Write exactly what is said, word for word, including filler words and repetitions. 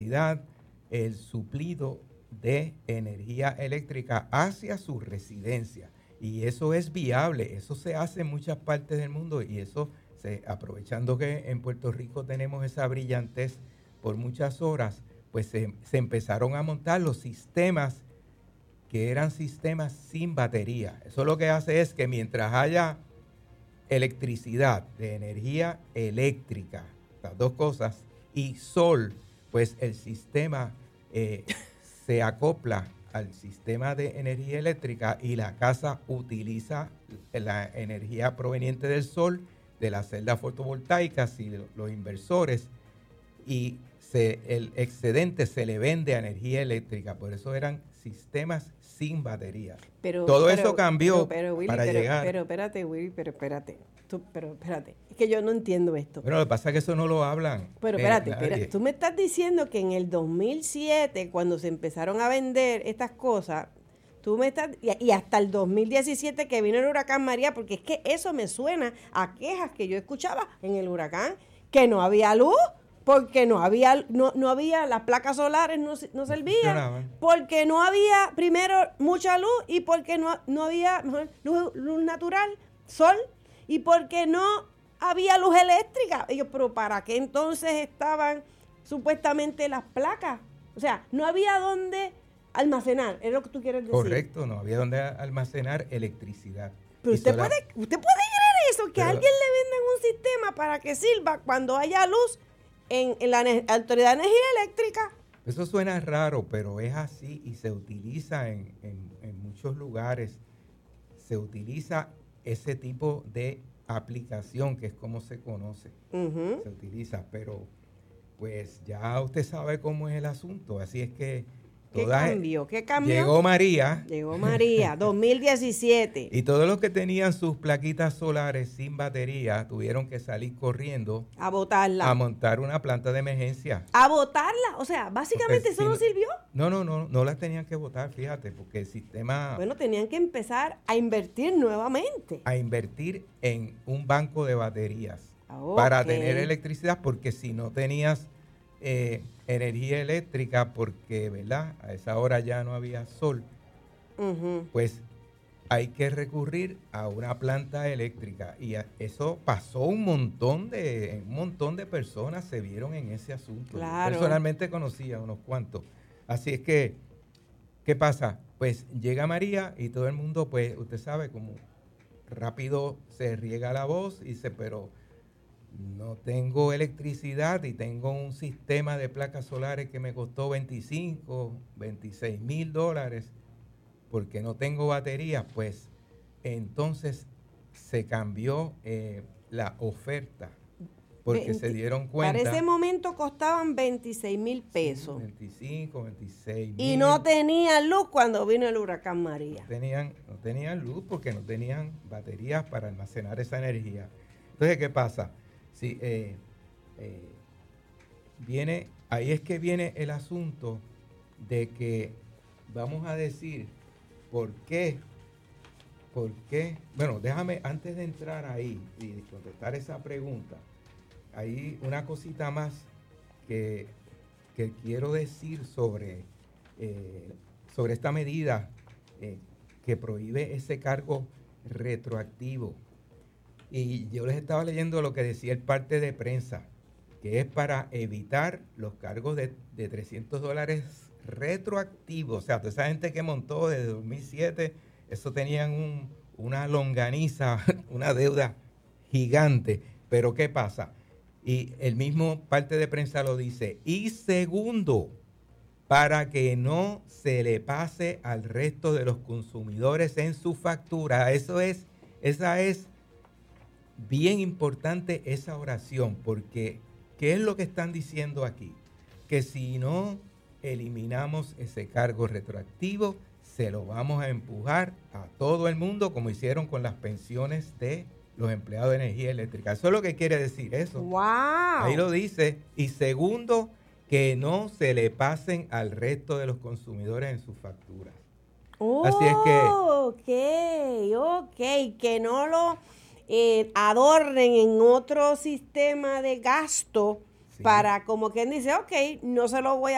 calidad el suplido de energía eléctrica hacia su residencia. Y eso es viable, eso se hace en muchas partes del mundo y eso, se, aprovechando que en Puerto Rico tenemos esa brillantez por muchas horas, pues se, se empezaron a montar los sistemas que eran sistemas sin batería. Eso lo que hace es que mientras haya electricidad, de energía eléctrica, las dos cosas, y sol, pues el sistema eh, se acopla al sistema de energía eléctrica y la casa utiliza la energía proveniente del sol, de las celdas fotovoltaicas y de los inversores, y se, el excedente se le vende a energía eléctrica. Por eso eran sistemas sin batería. Pero, Todo pero, eso cambió pero, pero, Willy, para pero, llegar. Pero espérate, Willy, pero espérate. Tú, pero espérate. Es que yo no entiendo esto. Bueno, lo que pasa es que eso no lo hablan. Pero eh, espérate, nadie. espérate. Tú me estás diciendo que en el dos mil siete, cuando se empezaron a vender estas cosas, tú me estás, y, y hasta el dos mil diecisiete que vino el huracán María, porque es que eso me suena a quejas que yo escuchaba en el huracán, que no había luz, porque no había, no, no había, las placas solares no, no servían, porque no había, primero, mucha luz, y porque no, no había mejor, luz, luz natural, sol, y porque no había luz eléctrica. Ellos, pero ¿para qué entonces estaban supuestamente las placas? O sea, no había dónde almacenar, es lo que tú quieres decir. Correcto, no había dónde almacenar electricidad. Pero usted puede, usted puede creer eso, que pero, a alguien le vendan un sistema para que sirva cuando haya luz en, en la ne- Autoridad de Energía Eléctrica. Eso suena raro, pero es así y se utiliza en, en, en muchos lugares. Se utiliza ese tipo de aplicación, que es como se conoce. Uh-huh. Se utiliza, pero pues ya usted sabe cómo es el asunto. Así es que ¿Qué cambió? ¿Qué cambió? Llegó María. Llegó María, dos mil diecisiete. Y todos los que tenían sus plaquitas solares sin batería tuvieron que salir corriendo a botarla, a montar una planta de emergencia. A botarla, o sea, básicamente porque eso si no sirvió. No, no, no, no las tenían que botar, fíjate, porque el sistema... Bueno, tenían que empezar a invertir nuevamente. A invertir en un banco de baterías okay. para tener electricidad, porque si no tenías... Eh, energía eléctrica, porque, ¿verdad? A esa hora ya no había sol, uh-huh. pues hay que recurrir a una planta eléctrica y a, eso pasó un montón de un montón de personas se vieron en ese asunto. Claro. Yo personalmente conocía unos cuantos. Así es que, ¿qué pasa? Pues llega María y todo el mundo, pues, usted sabe, como rápido se riega la voz y dice, pero no tengo electricidad y tengo un sistema de placas solares que me costó veinticinco, veintiséis mil dólares porque no tengo baterías. Pues entonces se cambió eh, la oferta porque veinte, se dieron cuenta. Para ese momento costaban veintiséis mil pesos. veinticinco, veintiséis mil. Y no tenían luz cuando vino el huracán María. No tenían, no tenían luz porque no tenían baterías para almacenar esa energía. Entonces, ¿qué pasa? Sí, eh, eh, viene, ahí es que viene el asunto de que vamos a decir por qué, por qué, bueno, déjame antes de entrar ahí y contestar esa pregunta, hay una cosita más que, que quiero decir sobre, eh, sobre esta medida eh, que prohíbe ese cargo retroactivo. Y yo les estaba leyendo lo que decía el parte de prensa, que es para evitar los cargos de, de trescientos dólares retroactivos. O sea, toda esa gente que montó desde dos mil siete, eso tenían un, una longaniza, una deuda gigante. Pero ¿qué pasa? Y el mismo parte de prensa lo dice. Y segundo, para que no se le pase al resto de los consumidores en su factura. Eso es, esa es bien importante esa oración, porque ¿qué es lo que están diciendo aquí? Que si no eliminamos ese cargo retroactivo, se lo vamos a empujar a todo el mundo, como hicieron con las pensiones de los empleados de energía eléctrica. Eso es lo que quiere decir eso. ¡Wow! Ahí lo dice. Y segundo, que no se le pasen al resto de los consumidores en sus facturas. Oh, así es que... ok, ok, que no lo... Eh, adornen en otro sistema de gasto sí. para, como quien dice, ok, no se lo voy a